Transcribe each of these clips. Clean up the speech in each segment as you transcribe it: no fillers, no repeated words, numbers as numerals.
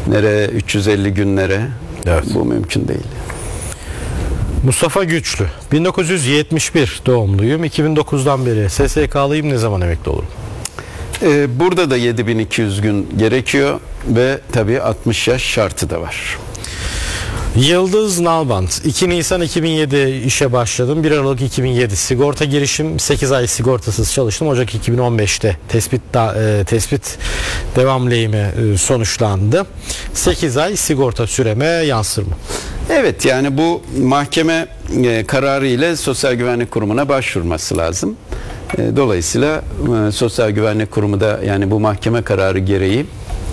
nereye 350 günlere. Evet. Bu mümkün değil. Mustafa Güçlü, 1971 doğumluyum. 2009'dan beri SSK'lıyım. Ne zaman emekli olurum? Burada da 7200 gün gerekiyor ve tabii 60 yaş şartı da var. Yıldız Nalbant, 2 Nisan 2007 işe başladım. 1 Aralık 2007 sigorta girişim, 8 ay sigortasız çalıştım. Ocak 2015'te tespit devam lehimi sonuçlandı. 8 ay sigorta süreme yansır mı? Evet, yani bu mahkeme kararı ile Sosyal Güvenlik Kurumu'na başvurması lazım. Dolayısıyla Sosyal Güvenlik Kurumu da yani bu mahkeme kararı gereği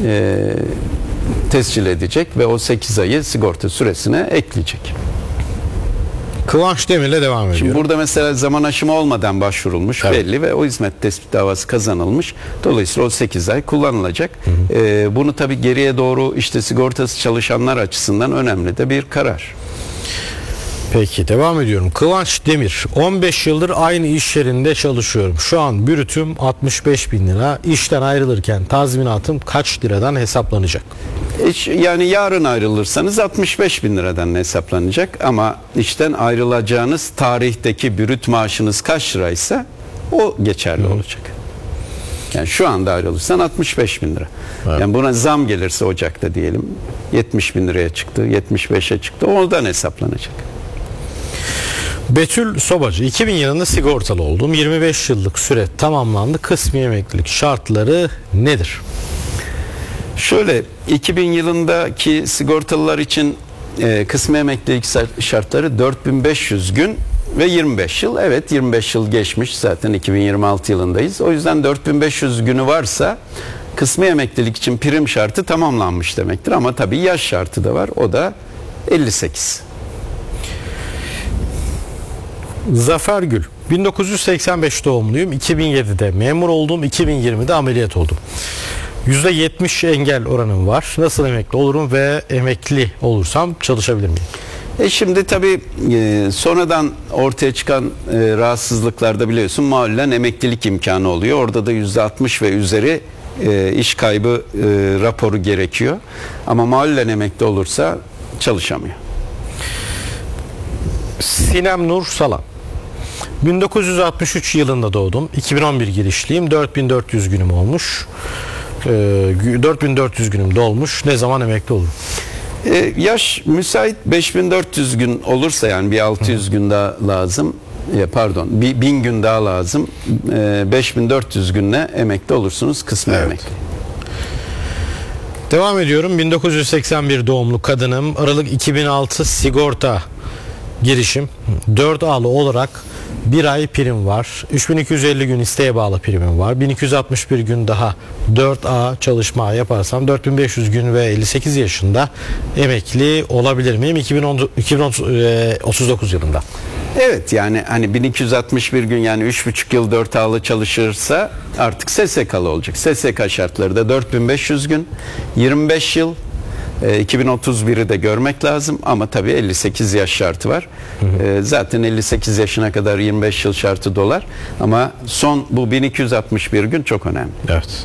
tescil edecek ve o 8 ayı sigorta süresine ekleyecek. Kıvanç Demir'le devam ediyorum. Şimdi burada mesela zaman aşımı olmadan başvurulmuş belli ve o hizmet tespit davası kazanılmış. Dolayısıyla o 8 ay kullanılacak. Bunu tabii geriye doğru işte sigortası çalışanlar açısından önemli de bir karar. Peki devam ediyorum. Kıvanç Demir, 15 yıldır aynı iş yerinde çalışıyorum. Şu an brütüm 65.000 lira. İşten ayrılırken tazminatım kaç liradan hesaplanacak? Yani yarın ayrılırsanız 65.000 liradan hesaplanacak ama işten ayrılacağınız tarihteki brüt maaşınız kaç liraysa o geçerli olacak. Yani şu anda ayrılırsan 65.000 lira. Evet. Yani buna zam gelirse Ocak'ta diyelim 70.000 liraya çıktı, 75'e çıktı, oradan hesaplanacak. Betül Sobacı, 2000 yılında sigortalı oldum. 25 yıllık süre tamamlandı. Kısmi emeklilik şartları nedir? Şöyle, 2000 yılındaki sigortalılar için kısmi emeklilik şartları 4500 gün ve 25 yıl. Evet, 25 yıl geçmiş, zaten 2026 yılındayız. O yüzden 4500 günü varsa kısmi emeklilik için prim şartı tamamlanmış demektir. Ama tabii yaş şartı da var, o da 58. Zafer Gül, 1985 doğumluyum. 2007'de memur oldum. 2020'de ameliyat oldum. %70 engel oranım var. Nasıl emekli olurum ve emekli olursam çalışabilir miyim? Şimdi tabii sonradan ortaya çıkan rahatsızlıklarda biliyorsun mahallen emeklilik imkanı oluyor. Orada da %60 ve üzeri iş kaybı raporu gerekiyor. Ama mahallen emekli olursa çalışamıyor. Sinem Nur Salam, 1963 yılında doğdum. 2011 girişliyim. 4400 günüm olmuş. 4400 günüm dolmuş. Ne zaman emekli olurum? Yaş müsait 5400 gün olursa, yani bir 600 gün daha lazım. Pardon, 1000 gün daha lazım. 5400 günle emekli olursunuz, kısmi emekli. Devam ediyorum. 1981 doğumlu kadınım. Aralık 2006 sigorta girişim. 4 A'lı olarak bir ay prim var. 3250 gün isteğe bağlı primim var. 1261 gün daha 4A çalışma yaparsam 4500 gün ve 58 yaşında emekli olabilir miyim? 2039 yılında. Evet, yani hani 1261 gün, yani 3,5 yıl 4A'lı çalışırsa artık SSK'lı olacak. SSK şartları da 4500 gün, 25 yıl, 2031'i de görmek lazım ama tabii 58 yaş şartı var. Zaten 58 yaşına kadar 25 yıl şartı dolar ama son bu 1261 gün çok önemli. Evet.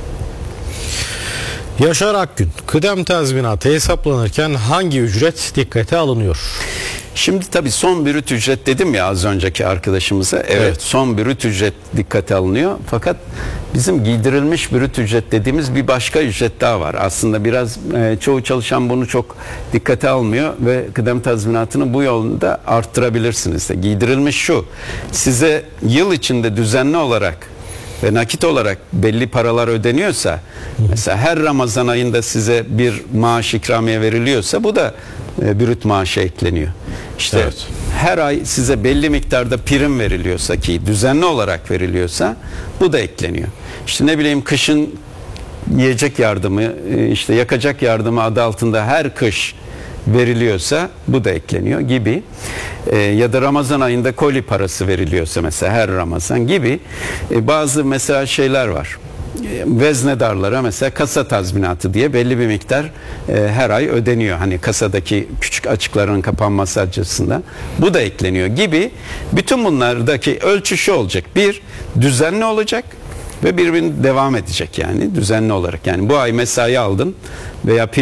Yaşar Akgün, kıdem tazminatı hesaplanırken hangi ücret dikkate alınıyor? Şimdi tabii son brüt ücret dedim ya az önceki arkadaşımıza. Evet, son brüt ücret dikkate alınıyor. Fakat bizim giydirilmiş brüt ücret dediğimiz bir başka ücret daha var. Aslında biraz çoğu çalışan bunu çok dikkate almıyor ve kıdem tazminatını bu yolda arttırabilirsiniz de. Giydirilmiş şu: size yıl içinde düzenli olarak ve nakit olarak belli paralar ödeniyorsa, mesela her Ramazan ayında size bir maaş ikramiye veriliyorsa bu da brüt maaşa ekleniyor. İşte her ay size belli miktarda prim veriliyorsa, ki düzenli olarak veriliyorsa, bu da ekleniyor. İşte ne bileyim, kışın yiyecek yardımı, işte yakacak yardımı adı altında her kış veriliyorsa bu da ekleniyor gibi. Ya da Ramazan ayında koli parası veriliyorsa mesela her Ramazan gibi bazı mesela şeyler var. Veznedarlara mesela kasa tazminatı diye belli bir miktar her ay ödeniyor. Hani kasadaki küçük açıkların kapanması açısından bu da ekleniyor gibi. Bütün bunlardaki ölçü şu olacak: bir, düzenli olacak ve birbirini devam edecek, yani düzenli olarak. Yani bu ay mesai aldın veya